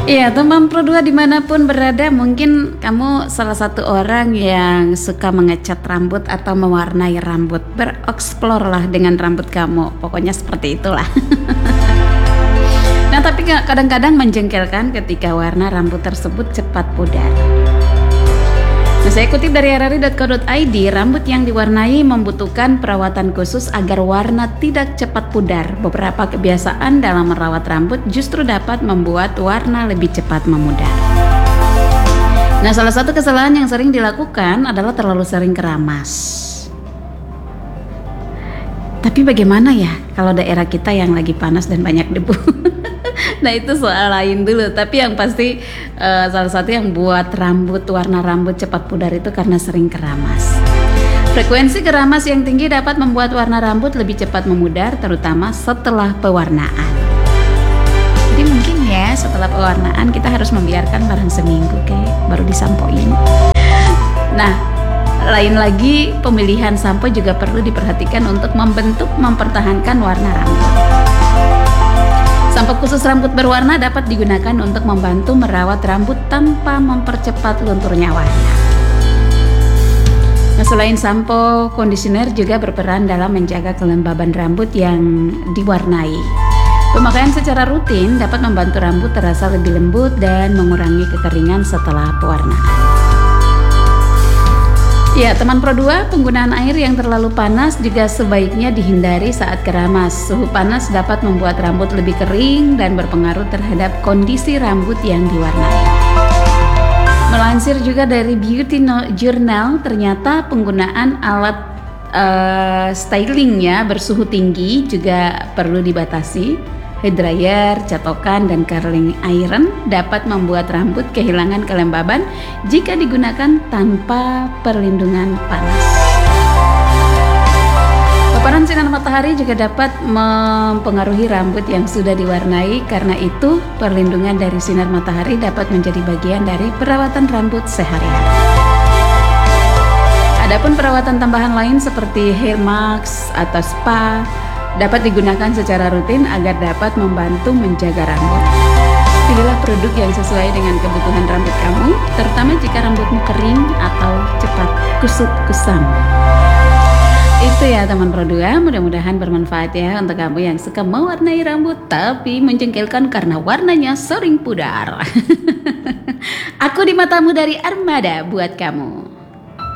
Iya, teman Pro 2 dimanapun berada, mungkin kamu salah satu orang yang suka mengecat rambut atau mewarnai rambut. Bereksplor lah dengan rambut kamu, pokoknya seperti itulah. Nah, tapi kadang-kadang menjengkelkan ketika warna rambut tersebut cepat pudar. Nah, saya kutip dari rri.co.id, rambut yang diwarnai membutuhkan perawatan khusus agar warna tidak cepat pudar. Beberapa kebiasaan dalam merawat rambut justru dapat membuat warna lebih cepat memudar. Nah, salah satu kesalahan yang sering dilakukan adalah terlalu sering keramas. Tapi bagaimana ya kalau daerah kita yang lagi panas dan banyak debu? Nah, itu soal lain dulu. Tapi yang pasti salah satu yang buat warna rambut cepat pudar itu karena sering keramas. Frekuensi keramas yang tinggi dapat membuat warna rambut lebih cepat memudar, terutama setelah pewarnaan. Jadi mungkin ya setelah pewarnaan kita harus membiarkan barang seminggu baru disampoin. Nah, lain lagi pemilihan sampo juga perlu diperhatikan untuk mempertahankan warna rambut. Sampo khusus rambut berwarna dapat digunakan untuk membantu merawat rambut tanpa mempercepat lunturnya warna. Nah, selain sampo, kondisioner juga berperan dalam menjaga kelembaban rambut yang diwarnai. Pemakaian secara rutin dapat membantu rambut terasa lebih lembut dan mengurangi kekeringan setelah pewarnaan. Ya, teman Pro 2, penggunaan air yang terlalu panas juga sebaiknya dihindari saat keramas. Suhu panas dapat membuat rambut lebih kering dan berpengaruh terhadap kondisi rambut yang diwarnai. Melansir juga dari Beauty Journal, ternyata penggunaan alat styling bersuhu tinggi juga perlu dibatasi. Hair dryer, catokan, dan curling iron dapat membuat rambut kehilangan kelembaban jika digunakan tanpa perlindungan panas. Paparan sinar matahari juga dapat mempengaruhi rambut yang sudah diwarnai, karena itu perlindungan dari sinar matahari dapat menjadi bagian dari perawatan rambut sehari-hari. Adapun perawatan tambahan lain seperti hair mask atau spa dapat digunakan secara rutin agar dapat membantu menjaga rambut. Pilihlah produk yang sesuai dengan kebutuhan rambut kamu, terutama jika rambutmu kering atau cepat kusut kusam. Itu ya teman Pro 2, mudah-mudahan bermanfaat ya untuk kamu yang suka mewarnai rambut tapi menjengkelkan karena warnanya sering pudar. Aku di matamu dari Armada buat kamu.